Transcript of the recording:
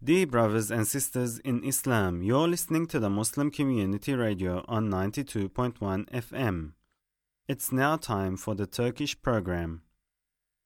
Dear brothers and sisters in Islam, you're listening to the Muslim Community Radio on 92.1 FM. It's now time for the Turkish program.